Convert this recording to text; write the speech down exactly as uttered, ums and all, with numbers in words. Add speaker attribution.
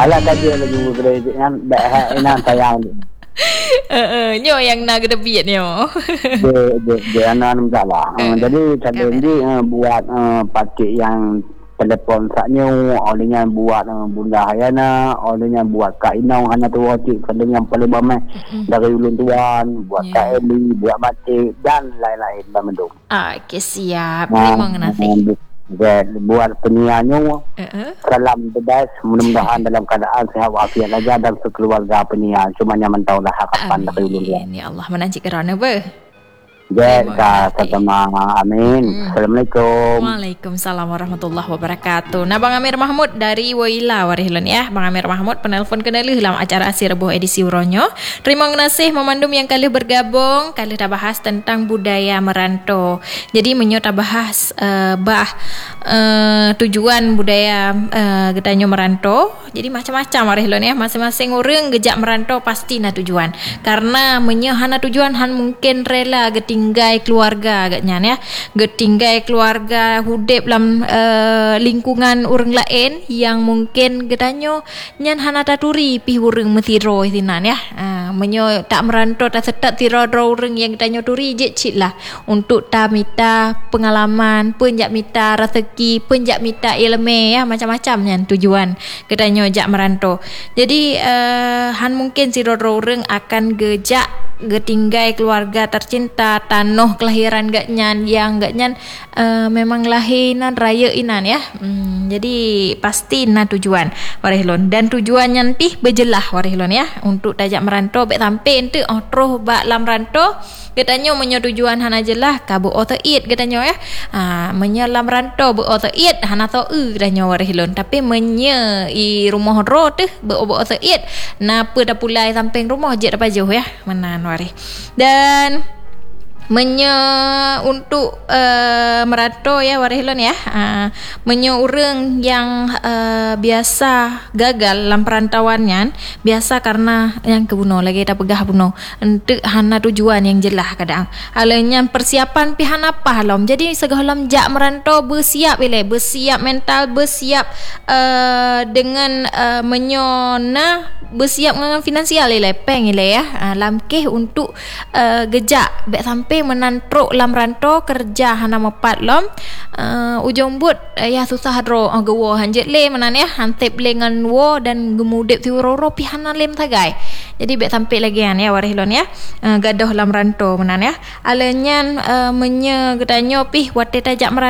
Speaker 1: Alah kaji lagi gede kan dah enak sayang.
Speaker 2: Eh, nyo yang nak gede biat nyo.
Speaker 1: Dia dia dia anak salah. Jadi saya ini buat pakai yang telefon saknya, olehnya buat bunda hayana, olehnya buat Kak Inau hanya tu cik kadang yang paling ramai dari ulun tuan, buat Kak Eli, buat batik dan lain-lain dalam mendung.
Speaker 2: Ah, okay, siap. Terima kasih.
Speaker 1: Buat penyiarnya uh-huh. Salam the best, mudah-mudahan dalam keadaan sehat walafiat saja dan sekeluarga penyiar cuma yang mentaulah harapan dari ulun dia.
Speaker 2: Ya Allah menanci kerana apa?
Speaker 1: Ya, sama amin. Hmm. Assalamualaikum.
Speaker 2: Waalaikumsalam warahmatullahi wabarakatuh. Nah, Bang Amir Mahmud dari Waila Warihlan ya. Bang Amir Mahmud penelpon kenali dalam acara Asir Rebuh edisi Uronyo. Terima kasih memandum yang kali bergabung, kali dah bahas tentang budaya merantau. Jadi menyo ta bahas uh, bah uh, tujuan budaya uh, getanyo merantau. Jadi macam-macam Warihlan ya. Masing-masing orang gejak merantau pasti na tujuan. Karena menyo hana tujuan han mungkin rela geting tinggai keluarga agaknya ya, getinggai keluarga hudip dalam uh, lingkungan orang lain yang mungkin getanyo nyan hana taturi pi urang metiro isinan ya. Uh, menyo tak merantau tak setat tiro orang yang getanyo turi je cik lah untuk ta mita pengalaman, penjak mita rezeki, penjak mita ilmu ya, macam-macam nyan tujuan getanyo jak merantau. Jadi uh, han mungkin siro orang akan gejak getinggai keluarga tercinta, tanah kelahiran gak nyan yang gak nyan uh, memang lahinan raya inan ya. Hmm, jadi pasti na tujuan Warihlon dan tujuan nyanti berjelah Warihlon ya untuk tajak merantau bek sampai ente oh troh bak lam rantau getanyo menyo tujuan hana jelah kabu otoit getanyo ya. Ah menyo lam rantau bu otoit hana tau e getanyo Warihlon tapi menyo i rumah ro tu bu otoit napa dah pulai samping rumah je dapat jauh ya menan Wari. Dan menyo untuk uh, merantau ya Warihlon ya, uh, menyo orang yang uh, biasa gagal dalam perantauannya biasa karena yang kebuno lagi tak pegah buno untuk hana tujuan yang jelas kadang alanya persiapan pihan apa halom. Jadi segahalam jak merantau bersiap ile bersiap mental bersiap uh, dengan uh, menyo na bersiap dengan finansial ile peng ile ya, uh, lamkeh untuk uh, gejak bek sampai menantruk lam rantau kerja hana mepat lom uh, ujung but uh, ya susah ro uh, gewo hanjet le menan ya hantep lengan wo dan gemudip ti ro-ro pi hana lem tagai. Jadi bek sampai lagi ya Warihlon ya, uh, gadoh lam rantau menan ya alenyan uh, menye gedanyo pi wate tajak merantau